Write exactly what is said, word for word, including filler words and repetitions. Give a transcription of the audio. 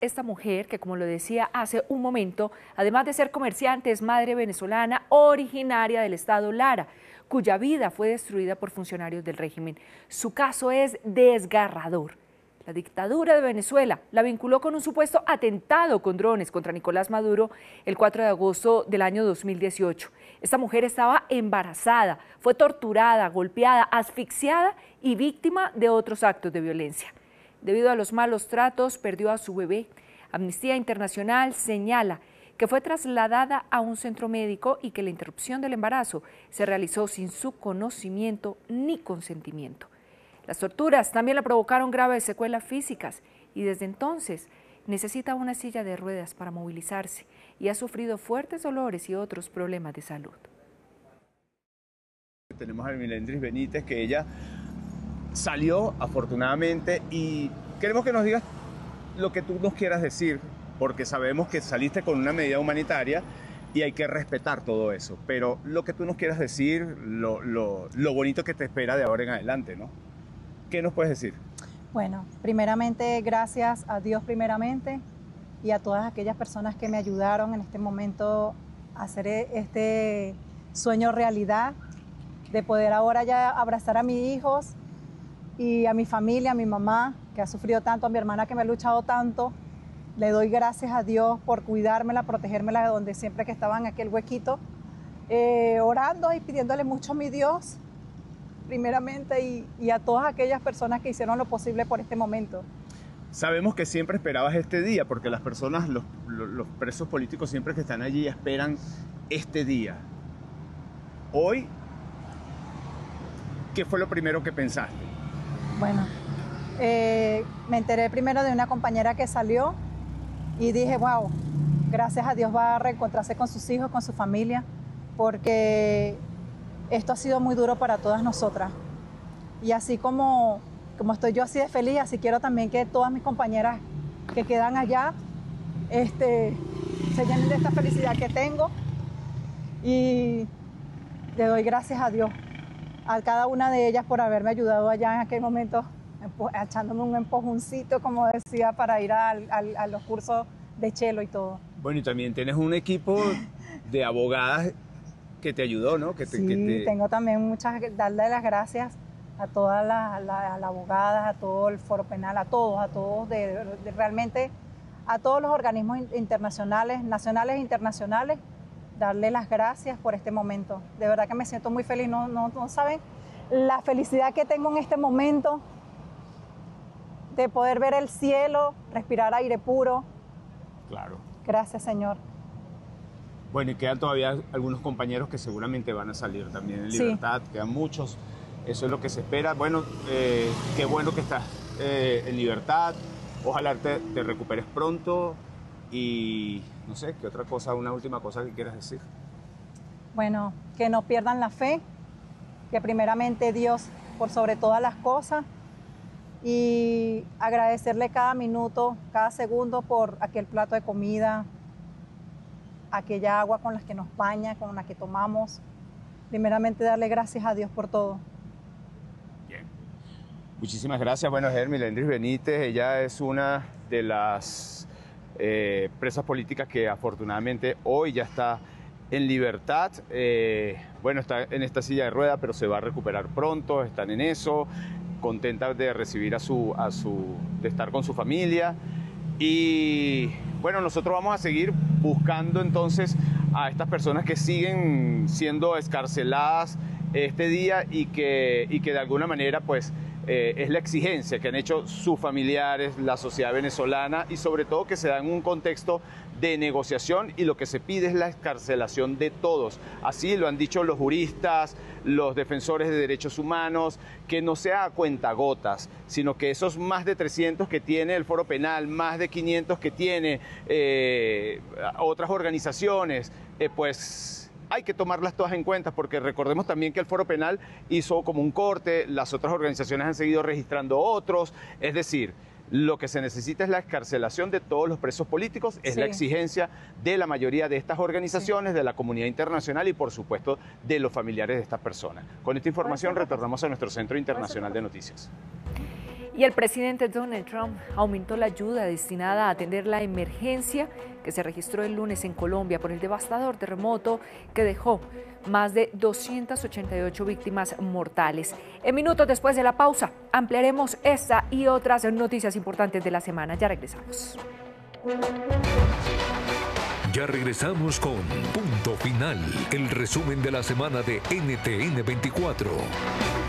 Esta mujer, que como lo decía hace un momento, además de ser comerciante, es madre venezolana originaria del estado Lara, cuya vida fue destruida por funcionarios del régimen. Su caso es desgarrador. La dictadura de Venezuela la vinculó con un supuesto atentado con drones contra Nicolás Maduro el cuatro de agosto del año dos mil dieciocho. Esta mujer estaba embarazada, fue torturada, golpeada, asfixiada y víctima de otros actos de violencia. Debido a los malos tratos, perdió a su bebé. Amnistía Internacional señala que fue trasladada a un centro médico y que la interrupción del embarazo se realizó sin su conocimiento ni consentimiento. Las torturas también le provocaron graves secuelas físicas y desde entonces necesita una silla de ruedas para movilizarse y ha sufrido fuertes dolores y otros problemas de salud. Tenemos a Milendris Benítez, que ella salió afortunadamente, y queremos que nos digas lo que tú nos quieras decir, porque sabemos que saliste con una medida humanitaria y hay que respetar todo eso, pero lo que tú nos quieras decir, lo, lo, lo bonito que te espera de ahora en adelante, ¿no? ¿Qué nos puedes decir? Bueno, primeramente gracias a Dios primeramente y a todas aquellas personas que me ayudaron en este momento a hacer este sueño realidad, de poder ahora ya abrazar a mis hijos y a mi familia, a mi mamá, que ha sufrido tanto, a mi hermana que me ha luchado tanto. Le doy gracias a Dios por cuidármela, protegérmela de donde siempre que estaba en aquel huequito, eh, orando y pidiéndole mucho a mi Dios, primeramente, y, y a todas aquellas personas que hicieron lo posible por este momento. Sabemos que siempre esperabas este día, porque las personas, los, los, los presos políticos siempre que están allí esperan este día. Hoy, ¿qué fue lo primero que pensaste? Bueno, eh, me enteré primero de una compañera que salió y dije, wow, gracias a Dios va a reencontrarse con sus hijos, con su familia, porque esto ha sido muy duro para todas nosotras. Y así como, como estoy yo así de feliz, así quiero también que todas mis compañeras que quedan allá este, se llenen de esta felicidad que tengo. Y le doy gracias a Dios, a cada una de ellas por haberme ayudado allá en aquel momento, echándome un empujoncito, como decía, para ir al, al, a los cursos de cello y todo. Bueno, y también tienes un equipo de abogadas que te ayudó, ¿no? Que te, sí, que te... tengo también muchas, darle las gracias a todas las la, la abogadas, a todo el foro penal, a todos, a todos, de, de, realmente a todos los organismos internacionales, nacionales e internacionales, darle las gracias por este momento. De verdad que me siento muy feliz, no, no, no saben la felicidad que tengo en este momento de poder ver el cielo, respirar aire puro. Claro. Gracias, Señor. Bueno, y quedan todavía algunos compañeros que seguramente van a salir también en libertad, sí. Quedan muchos, eso es lo que se espera. Bueno, eh, qué bueno que estás eh, en libertad, ojalá te, te recuperes pronto y no sé, ¿qué otra cosa, una última cosa que quieras decir? Bueno, que no pierdan la fe, que primeramente Dios por sobre todas las cosas, y agradecerle cada minuto, cada segundo por aquel plato de comida, aquella agua con la que nos baña, con la que tomamos. Primeramente darle gracias a Dios por todo. Bien. Muchísimas gracias. Bueno, es Milendris Benítez, ella es una de las eh, presas políticas que afortunadamente hoy ya está en libertad. Eh, bueno, está en esta silla de ruedas, pero se va a recuperar pronto, están en eso, contenta de recibir a su, a su, de estar con su familia. Y bueno, nosotros vamos a seguir buscando entonces a estas personas que siguen siendo excarceladas este día y que, y que de alguna manera pues eh, es la exigencia que han hecho sus familiares, la sociedad venezolana, y sobre todo que se da en un contexto de negociación, y lo que se pide es la excarcelación de todos. Así lo han dicho los juristas, los defensores de derechos humanos, que no sea a cuentagotas, sino que esos más de trescientos que tiene el Foro Penal, más de quinientos que tiene eh, otras organizaciones, eh, pues hay que tomarlas todas en cuenta, porque recordemos también que el Foro Penal hizo como un corte, las otras organizaciones han seguido registrando otros, es decir, lo que se necesita es la excarcelación de todos los presos políticos, es sí. la exigencia de la mayoría de estas organizaciones, sí. de la comunidad internacional y, por supuesto, de los familiares de estas personas. Con esta información retornamos a nuestro Centro Internacional de Noticias. Y el presidente Donald Trump aumentó la ayuda destinada a atender la emergencia que se registró el lunes en Colombia por el devastador terremoto que dejó más de doscientas ochenta y ocho víctimas mortales. En minutos después de la pausa, ampliaremos esta y otras noticias importantes de la semana. Ya regresamos. Ya regresamos con Punto Final, el resumen de la semana de N T N veinticuatro.